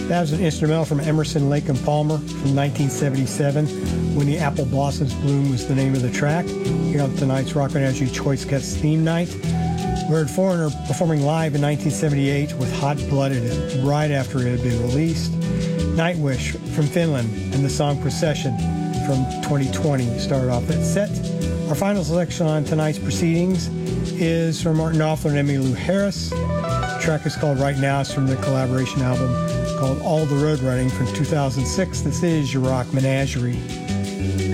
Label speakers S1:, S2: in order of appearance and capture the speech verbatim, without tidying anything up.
S1: That was an instrumental from Emerson, Lake and Palmer from nineteen seventy-seven, When the Apple Blossoms Bloom was the name of the track. Here on tonight's Rock and Energy Choice Cuts theme night. We heard Foreigner performing live in nineteen seventy-eight with Hot Blooded right after it had been released. Nightwish from Finland and the song Procession from twenty twenty started off that set. Our final selection on tonight's proceedings is from Martin Knopfler and Emmylou Harris. The track is called Right Now. It's from the collaboration album called All the Road Running from two thousand six. This is your Rock Menagerie.